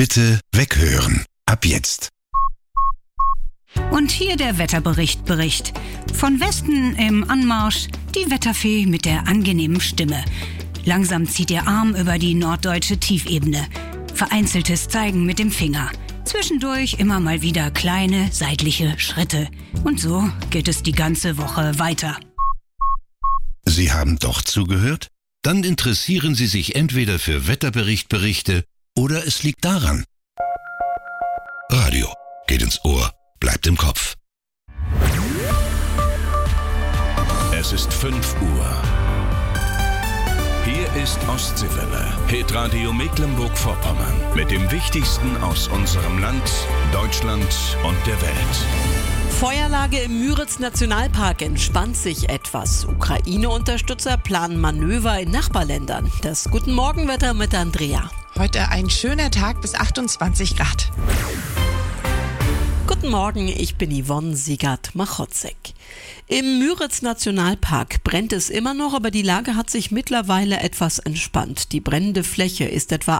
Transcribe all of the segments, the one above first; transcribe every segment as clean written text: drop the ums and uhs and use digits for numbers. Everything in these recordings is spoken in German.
Bitte weghören. Ab jetzt. Und hier der Wetterbericht. Von Westen im Anmarsch die Wetterfee mit der angenehmen Stimme. Langsam zieht ihr Arm über die norddeutsche Tiefebene. Vereinzeltes Zeigen mit dem Finger. Zwischendurch immer mal wieder kleine seitliche Schritte. Und so geht es die ganze Woche weiter. Sie haben doch zugehört? Dann interessieren Sie sich entweder für Wetterberichte oder es liegt daran. Radio geht ins Ohr, bleibt im Kopf. Es ist 5 Uhr. Hier ist Ostseewelle, Hitradio Mecklenburg-Vorpommern. Mit dem Wichtigsten aus unserem Land, Deutschland und der Welt. Feuerlage im Müritz-Nationalpark entspannt sich etwas. Ukraine-Unterstützer planen Manöver in Nachbarländern. Das Guten Morgenwetter mit Andrea. Heute ein schöner Tag bis 28 Grad. Guten Morgen, ich bin Yvonne Siegert-Machotzek. Im Müritz-Nationalpark brennt es immer noch, aber die Lage hat sich mittlerweile etwas entspannt. Die brennende Fläche ist etwa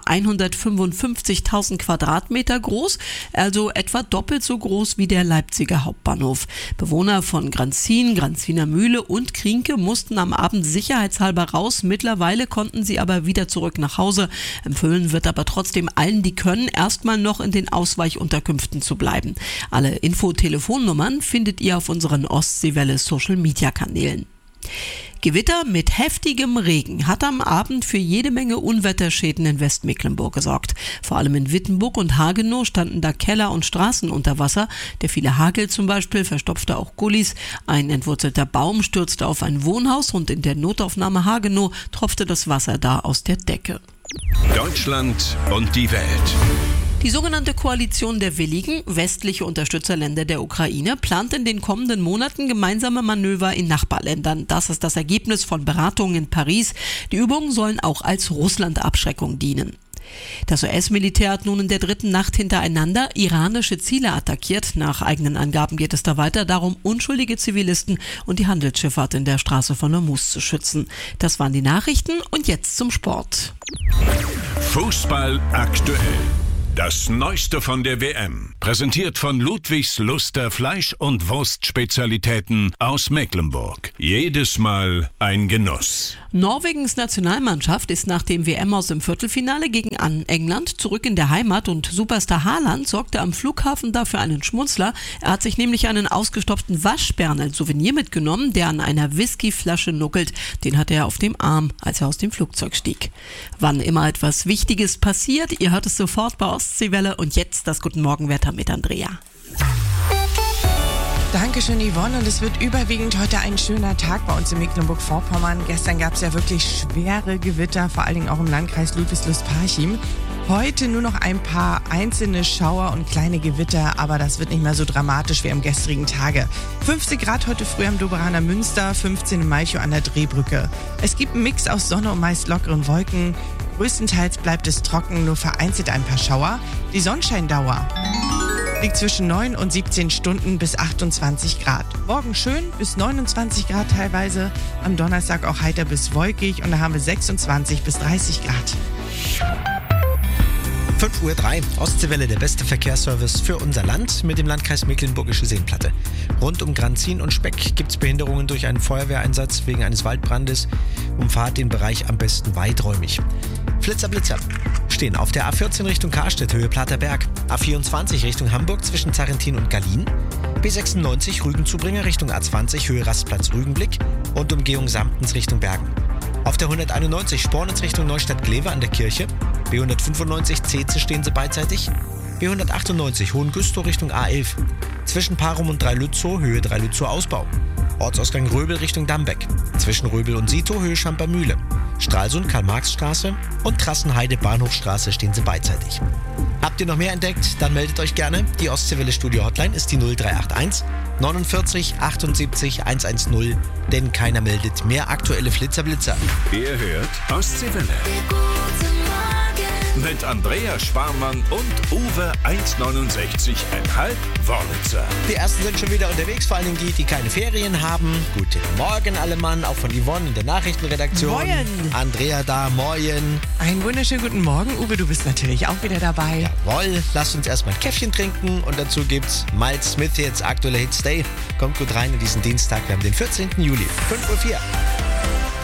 155.000 Quadratmeter groß, also etwa doppelt so groß wie der Leipziger Hauptbahnhof. Bewohner von Granzin, Granziner Mühle und Krienke mussten am Abend sicherheitshalber raus. Mittlerweile konnten sie aber wieder zurück nach Hause. Empfohlen wird aber trotzdem allen, die können, erstmal noch in den Ausweichunterkünften zu bleiben. Alle Info-Telefonnummern findet ihr auf unseren Ostseewelle-Social-Media-Kanälen. Gewitter mit heftigem Regen hat am Abend für jede Menge Unwetterschäden in Westmecklenburg gesorgt. Vor allem in Wittenburg und Hagenow standen da Keller und Straßen unter Wasser. Der viele Hagel zum Beispiel verstopfte auch Gullis. Ein entwurzelter Baum stürzte auf ein Wohnhaus und in der Notaufnahme Hagenow tropfte das Wasser da aus der Decke. Deutschland und die Welt. Die sogenannte Koalition der Willigen, westliche Unterstützerländer der Ukraine, plant in den kommenden Monaten gemeinsame Manöver in Nachbarländern. Das ist das Ergebnis von Beratungen in Paris. Die Übungen sollen auch als Russland-Abschreckung dienen. Das US-Militär hat nun in der 3. Nacht hintereinander iranische Ziele attackiert. Nach eigenen Angaben geht es da weiter darum, unschuldige Zivilisten und die Handelsschifffahrt in der Straße von Hormuz zu schützen. Das waren die Nachrichten und jetzt zum Sport. Fußball aktuell. Das Neueste von der WM, präsentiert von Ludwigs Luster Fleisch- und Wurstspezialitäten aus Mecklenburg. Jedes Mal ein Genuss. Norwegens Nationalmannschaft ist nach dem WM aus dem Viertelfinale gegen England zurück in der Heimat und Superstar Haaland sorgte am Flughafen dafür einen Schmunzler. Er hat sich nämlich einen ausgestopften Waschbären als Souvenir mitgenommen, der an einer Whiskyflasche nuckelt. Den hatte er auf dem Arm, als er aus dem Flugzeug stieg. Wann immer etwas Wichtiges passiert, ihr hört es sofort bei Ostseewelle und jetzt das Guten Morgenwetter mit Andrea. Dankeschön, Yvonne. Und es wird überwiegend heute ein schöner Tag bei uns in Mecklenburg-Vorpommern. Gestern gab es ja wirklich schwere Gewitter, vor allen Dingen auch im Landkreis Ludwigslust-Parchim. Heute nur noch ein paar einzelne Schauer und kleine Gewitter, aber das wird nicht mehr so dramatisch wie am gestrigen Tage. 15 Grad heute früh am Doberaner Münster, 15 in Malchow an der Drehbrücke. Es gibt einen Mix aus Sonne und meist lockeren Wolken. Größtenteils bleibt es trocken, nur vereinzelt ein paar Schauer. Die Sonnenscheindauer liegt zwischen 9 und 17 Stunden bis 28 Grad. Morgen schön bis 29 Grad teilweise. Am Donnerstag auch heiter bis wolkig und da haben wir 26 bis 30 Grad. 5:03 Uhr, Ostseewelle, der beste Verkehrsservice für unser Land mit dem Landkreis Mecklenburgische Seenplatte. Rund um Granzin und Speck gibt es Behinderungen durch einen Feuerwehreinsatz wegen eines Waldbrandes. Umfahrt den Bereich am besten weiträumig. Blitzer stehen auf der A14 Richtung Karstedt, Höhe Platerberg. A24 Richtung Hamburg zwischen Zarrentin und Gallien. B96 Rügenzubringer Richtung A20, Höhe Rastplatz Rügenblick und Umgehung Samtens Richtung Bergen. Auf der 191 Spornitz Richtung Neustadt-Glewe an der Kirche. B195 Zeze stehen sie beidseitig. B198 Hohengüstow Richtung A11. Zwischen Parum und Dreilützow, Höhe Dreilützow Ausbau. Ortsausgang Röbel Richtung Dambeck. Zwischen Röbel und Sito, Höhe Schampermühle. Stralsund, Karl-Marx-Straße und Trassenheide, Bahnhofstraße stehen sie beidseitig. Habt ihr noch mehr entdeckt? Dann meldet euch gerne. Die Ostseewelle Studio Hotline ist die 0381 49 78 110, denn keiner meldet mehr aktuelle Flitzer. Ihr hört Ostseewelle. mit Andrea Sparmann und Uwe 1,69,5 Wörlitzer. Die ersten sind schon wieder unterwegs, vor allem die keine Ferien haben. Guten Morgen alle Mann, auch von Yvonne in der Nachrichtenredaktion. Moin. Andrea da, moin. Einen wunderschönen guten Morgen, Uwe, du bist natürlich auch wieder dabei. Jawohl, lasst uns erstmal ein Käffchen trinken und dazu gibt's Miles Smith jetzt, aktueller Hits Day. Kommt gut rein in diesen Dienstag, wir haben den 14. Juli, 5:04 Uhr.